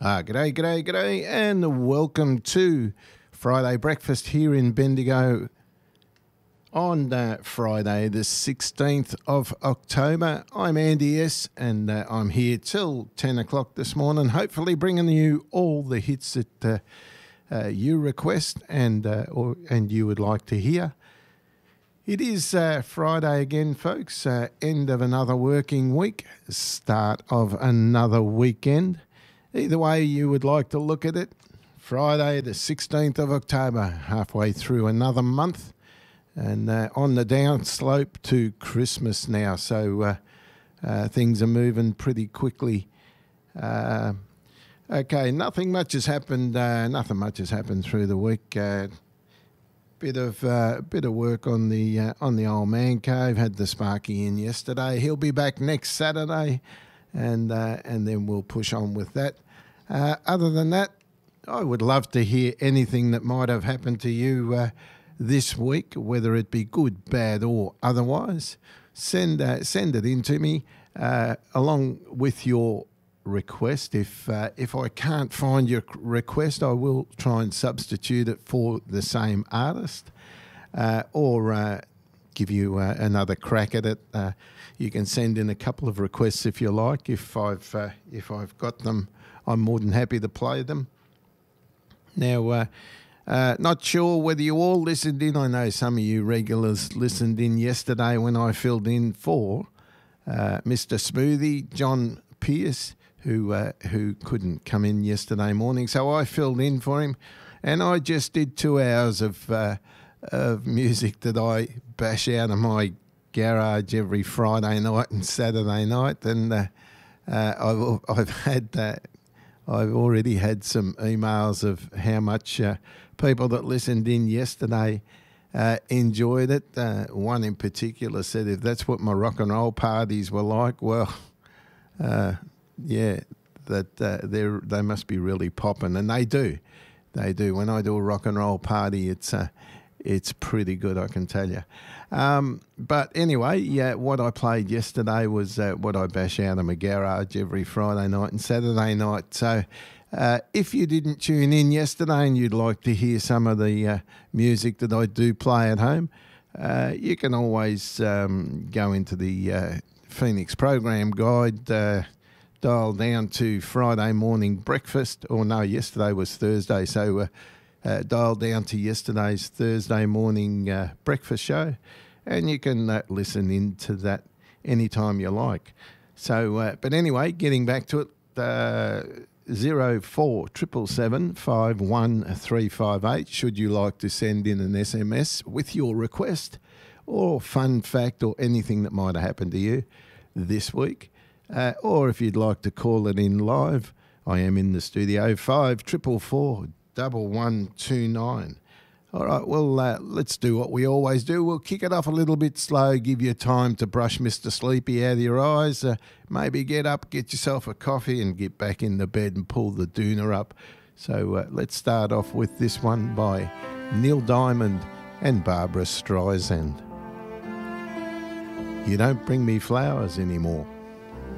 G'day, and welcome to Friday Breakfast here in Bendigo on Friday, the 16th of October. I'm Andy S, and I'm here till 10 o'clock this morning, hopefully bringing you all the hits that you request and you would like to hear. It is Friday again, folks, end of another working week, start of another weekend. Either way you would like to look at it, Friday the 16th of October, halfway through another month, and on the downslope to Christmas now, so things are moving pretty quickly. Okay, nothing much has happened through the week. Bit of work on the old man cave. Had the Sparky in yesterday. He'll be back next Saturday, and then we'll push on with that. Other than that, I would love to hear anything that might have happened to you this week, whether it be good, bad, or otherwise. Send it in to me along with your request. If I can't find your request, I will try and substitute it for the same artist, or give you another crack at it. You can send in a couple of requests if you like. If I've got them, I'm more than happy to play them. Now, not sure whether you all listened in. I know some of you regulars listened in yesterday when I filled in for Mr. Smoothie, John Pierce, who couldn't come in yesterday morning. So I filled in for him, and I just did 2 hours of music that I bash out of my garage every Friday night and Saturday night. And I've already had some emails of how much people that listened in yesterday enjoyed it. One in particular said, if that's what my rock and roll parties were like, well, yeah, that they must be really popping, and they do. When I do a rock and roll party, it's pretty good, I can tell you. But anyway, yeah, what I played yesterday was what I bash out of my garage every Friday night and Saturday night. So if you didn't tune in yesterday and you'd like to hear some of the music that I do play at home, you can always go into the Phoenix Program Guide, dial down to Friday morning breakfast, or no, yesterday was Thursday, so dial down to yesterday's Thursday morning breakfast show, and you can listen into that anytime you like. So, but anyway, getting back to it, 0477 51358, should you like to send in an SMS with your request or fun fact or anything that might have happened to you this week. Or if you'd like to call it in live, I am in the studio, 5444 1129. All right, well, let's do what we always do. We'll kick it off a little bit slow, give you time to brush Mr. Sleepy out of your eyes, maybe get up, get yourself a coffee and get back in the bed and pull the doona up. So let's start off with this one by Neil Diamond and Barbra Streisand. You don't bring me flowers anymore.